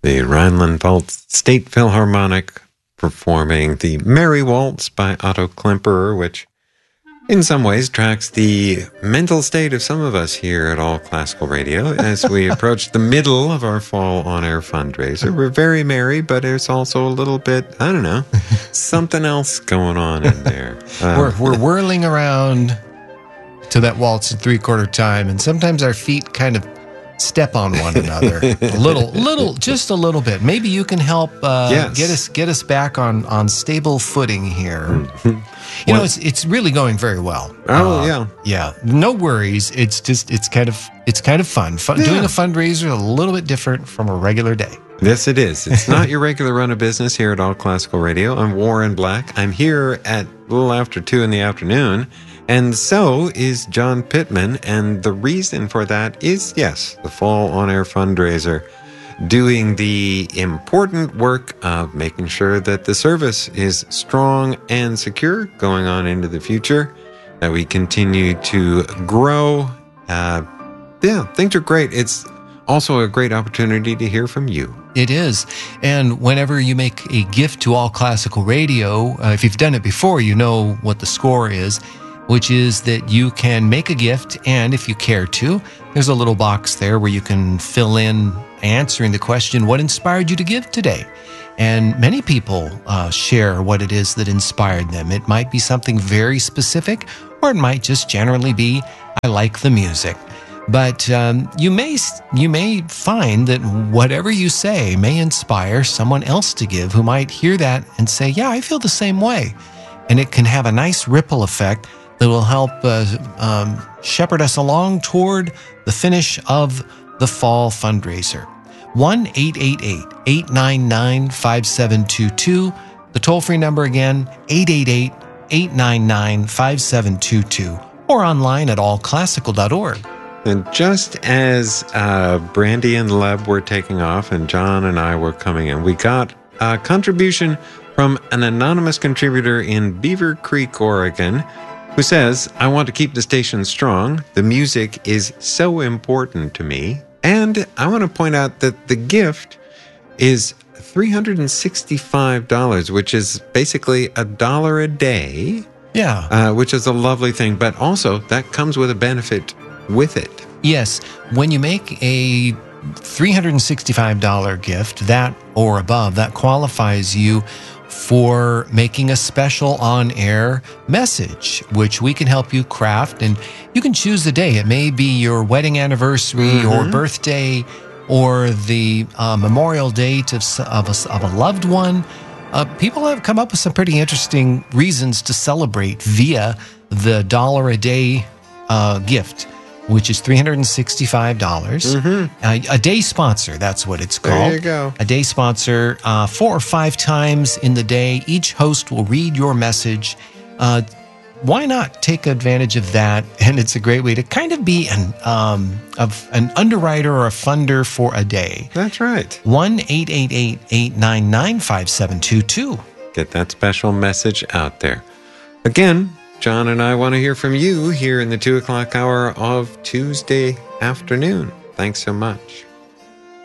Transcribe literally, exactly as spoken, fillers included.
The Rhineland-Pfalz State Philharmonic performing the Merry Waltz by Otto Klemperer, which in some ways tracks the mental state of some of us here at All Classical Radio as we approach the middle of our fall on-air fundraiser. We're very merry, but there's also a little bit, I don't know, something else going on in there. Um, we're, we're whirling around to that waltz in three-quarter time, and sometimes our feet kind of step on one another a little, little, just a little bit. Maybe you can help uh, yes. get us get us back on, on stable footing here. Mm-hmm. You well, know, it's it's really going very well. Oh uh, yeah, yeah. No worries. It's just it's kind of it's kind of fun. fun yeah. Doing a fundraiser a little bit different from a regular day. Yes, it is. It's not your regular run of business here at All Classical Radio. I'm Warren Black. I'm here at a little after two in the afternoon. And so is John Pittman, and the reason for that is, yes, the Fall On-Air Fundraiser, doing the important work of making sure that the service is strong and secure going on into the future, that we continue to grow. Uh, yeah, things are great. It's also a great opportunity to hear from you. It is. And whenever you make a gift to All Classical Radio, uh, if you've done it before, you know what the score is, which is that you can make a gift, and if you care to, there's a little box there where you can fill in answering the question, what inspired you to give today? And many people uh, share what it is that inspired them. It might be something very specific, or it might just generally be, I like the music. But um, you may you may find that whatever you say may inspire someone else to give who might hear that and say, yeah, I feel the same way. And it can have a nice ripple effect that will help uh, um, shepherd us along toward the finish of the fall fundraiser. one eight eight eight, eight nine nine, five seven two two. The toll-free number again, eight eight eight, eight nine nine, five seven two two, or online at all classical dot org. And just as uh, Brandy and Leb were taking off and John and I were coming in, we got a contribution from an anonymous contributor in Beaver Creek, Oregon, who says, I want to keep the station strong. The music is so important to me. And I want to point out that the gift is three hundred sixty-five dollars, which is basically a dollar a day. Yeah. Uh, which is a lovely thing. But also, that comes with a benefit with it. Yes. When you make a three hundred sixty-five dollars gift, that or above, that qualifies you for making a special on-air message, which we can help you craft. And you can choose the day. It may be your wedding anniversary mm-hmm. or birthday or the uh, memorial date of, of, a, of a loved one. Uh, people have come up with some pretty interesting reasons to celebrate via the dollar a day uh, gift, which is three hundred sixty-five dollars. Mm-hmm. A, a day sponsor, that's what it's called. There you go. A day sponsor, uh, four or five times in the day. Each host will read your message. Uh, why not take advantage of that? And it's a great way to kind of be an um, of an underwriter or a funder for a day. That's right. one eight eight eight, eight nine nine, five seven two two. Get that special message out there. Again, John and I want to hear from you here in the two o'clock hour of Tuesday afternoon. Thanks so much.